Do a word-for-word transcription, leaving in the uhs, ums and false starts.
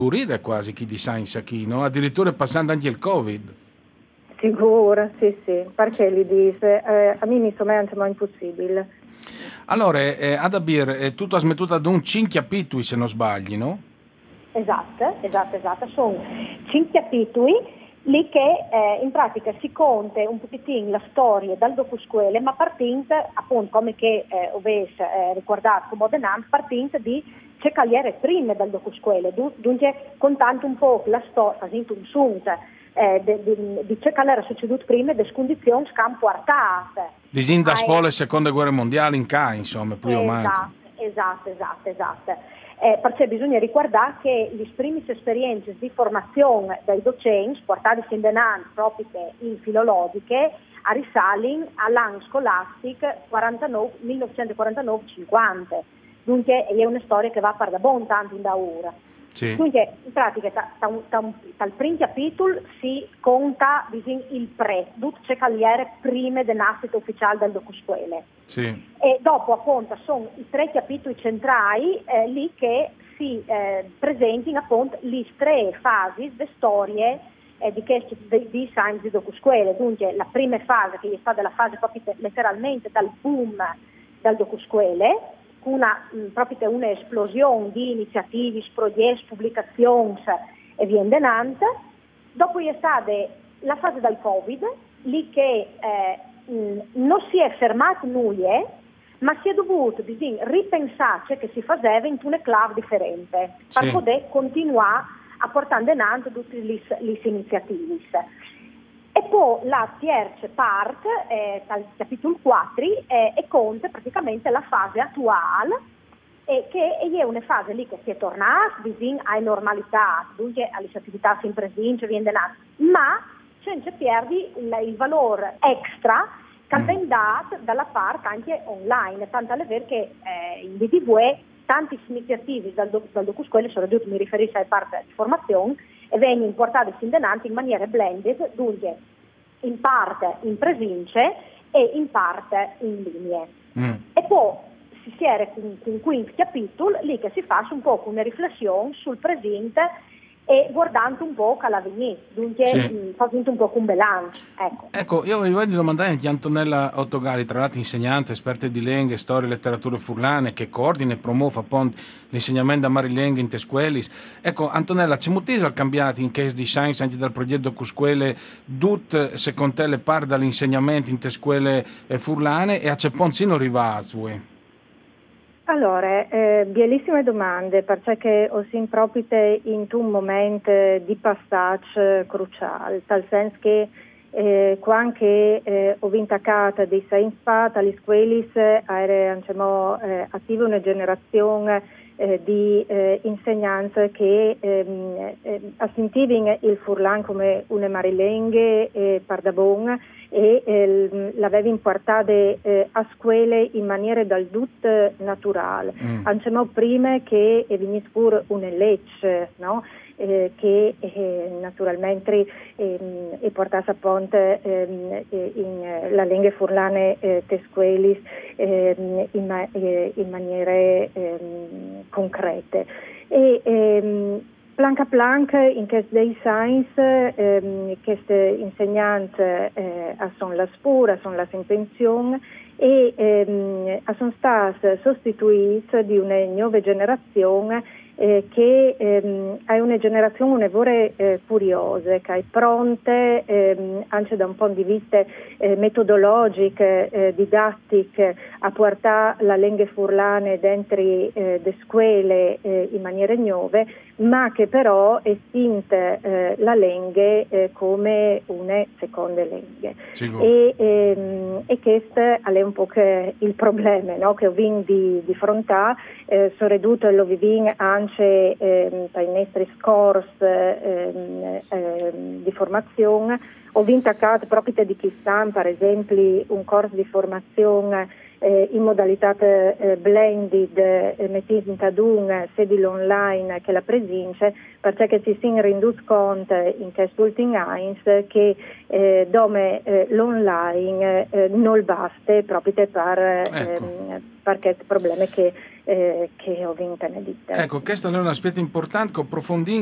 ride quasi chi di sa in sacchino, addirittura passando anche il Covid. Sicuro, sì, sì, perché li dice, eh, a me mi sembra impossibile. Allora, eh, Adabir, eh, tu hai smettuto ad un cinque capitoli se non sbagli, no? Esatto, esatto, esatto, sono cinque capitoli lì che eh, in pratica si conta un pochettino la storia dal docuscuele, ma partendo appunto come che eh, ovesse eh, ricordato come Odenant, partendo di c'è cagliere prima dal docuscuele, dunque contando un po' la storia, facendo un sunto eh, di ciò che era succeduto prima e delle condizioni che hanno portato. Disin da scuola e seconda guerra mondiale in Ca, insomma, più o meno. Esatto, esatto, esatto. Eh, perché bisogna ricordare che le prime esperienze di formazione dei docenti, portate in denaro proprio in filologiche, risalgono all'anno scolastico millenovecentoquarantanove cinquanta. Dunque è una storia che va per da buon tanto in da ora. Sì. Dunque, in pratica, dal primo capitolo si conta diciamo, il pre, tutto c'è cagliere prima del nascita ufficiale del docuscuele. Sì. E dopo appunto sono i tre capitoli centrali eh, lì che si eh, presentano appunto le tre fasi, le storie eh, di questi di, di scienze di docuscuele. Dunque la prima fase che è stata la fase proprio letteralmente dal boom del docuscuele, una proprio un'esplosione di iniziative, progetti, pubblicazioni e via andando. Dopo è stata la fase del Covid, lì che eh, non si è fermato nulla, ma si è dovuto diciamo, ripensare ciò che si faceva in una clave differente, sì, per poter continuare a portare in avanti tutte le, le iniziative. E poi la terza parte, eh, dal capitolo quattro, eh, e conta praticamente la fase attuale, eh, che è una fase lì che si è tornata alla normalità, dunque alle attività sempre presenti, ma senza perdere il, il valore extra che mm. viene dato dalla parte anche online, tanto è vero che eh, in D D V tante iniziative dal, dal docuscuele, soprattutto mi riferisco alla parte di formazione, e vengono portate in denanti in maniera blended, dunque in parte in presenze e in parte in linee. Mm. E poi si siede con il quinto capitolo, lì che si fa un po' una riflessione sul presente e guardando un po' all'avvenire, dunque sì, facendo un po' un bilancio. Ecco. ecco, io voglio domandare anche a Antonella Ottogari, tra l'altro insegnante, esperta di lingue, storia e letterature furlane, che coordina e promuove appunto l'insegnamento da marilingue in te scuole. Ecco, Antonella, c'è molto cambiato in case di science anche dal progetto con scuole, tutte secondo te le parti dall'insegnamento in te scuole furlane e a c'è ponzino arrivato? Allora, eh, bellissime domande, perché ho sin proprio in un momento di passaggio cruciale, tal senso che eh, quando eh, ho vintacato dei scienze pat alle scuole era diciamo, eh, attiva una generazione eh, di eh, insegnanti che ehm, eh, assentivano il furlan come una marilingue eh, per da buon e eh, l'aveva portata eh, a scuole in maniera del tutto naturale. Mm. Andiamo prima che eh, venisse pure una legge, no? Eh, che eh, naturalmente eh, è portata a ponte eh, in eh, la lingua furlane eh, te scuole eh, in, ma- eh, in maniere eh, concrete. E, ehm, Planca planca in questo dei science, ehm, queste insegnanti eh, sono la spura, sono la intenzione e ehm, sono state sostituite di una nuova generazione eh, che ehm, è una generazione vorrei eh, curiosa, che è pronta ehm, anche da un punto di vista eh, metodologico, eh, didattico, a portare la lingua furlane dentro eh, le scuole eh, in maniera nuove, ma che però estinte eh, la lingua eh, come una seconda lingua. E, ehm, e questo è un po' che il problema, no? Che ho vinto di, di fronte, eh, sono ridotto e lo vivo anche eh, dai nostri corsi eh, eh, di formazione. Ho vinto a casa proprio di chi sta, per esempio, un corso di formazione Eh, in modalità eh, blended, eh, mettendo ad un sedile online che la presince, perché si si renduto conto in questo ultimo anno che eh, dove eh, l'online eh, non basta proprio per, ecco. ehm, per questo problema che, eh, che ho vinto nella ditta. Ecco, questo è un aspetto importante che approfondì